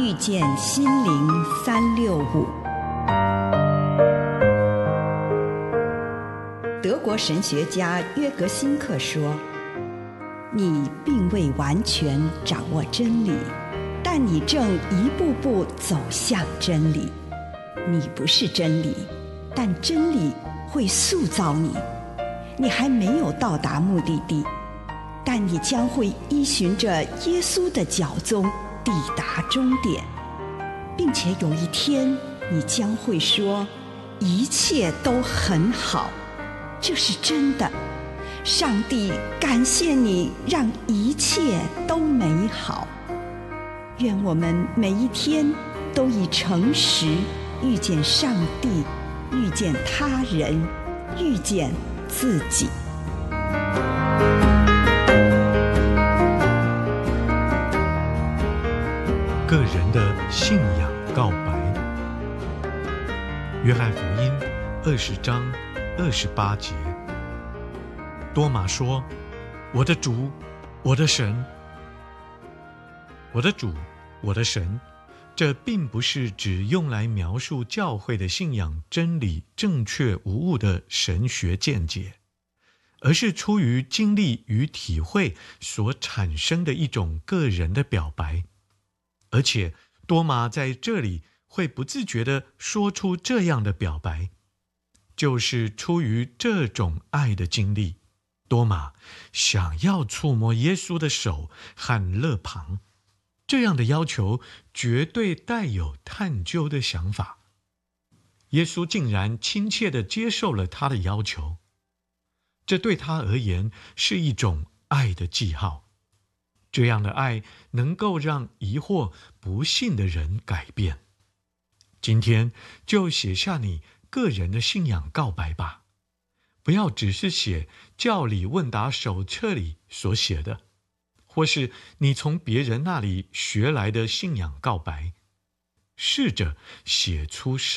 遇见心灵365。德国神学家约格辛克说，你并未完全掌握真理，但你正一步步走向真理。你不是真理，但真理会塑造你。你还没有到达目的地，但你将会依循着耶稣的脚踪抵达终点，并且有一天你将会说，一切都很好。这是真的。上帝感谢你，让一切都美好。愿我们每一天都以诚实遇见上帝，遇见他人，遇见自己。 个人的信仰告白。约翰福音20章28节，多马说：“我的主，我的神。”我的主，我的神，这并不是只用来描述教会的信仰真理正确无误的神学见解，而是出于经历与体会所产生的一种个人的表白。而且多马在这里会不自觉地说出这样的表白，就是出于这种爱的经历，多马想要触摸耶稣的手和肋旁。这样的要求绝对带有探究的想法。耶稣竟然亲切地接受了他的要求，这对他而言是一种爱的记号。这样的爱能够让疑惑、不信的人改变。今天就写下你个人的信仰告白吧，不要只是写教理问答手册里所写的，或是你从别人那里学来的信仰告白。试着写出